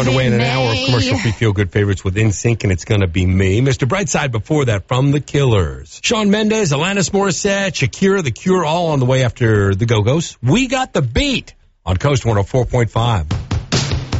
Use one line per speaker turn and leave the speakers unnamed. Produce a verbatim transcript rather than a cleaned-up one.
underway in an hour of commercial-free feel-good favorites with N Sync, and it's going to be me. Mister Brightside before that from The Killers. Shawn Mendes, Alanis Morissette, Shakira, The Cure, all on the way after the Go-Go's. We got the beat on Coast one oh four point five.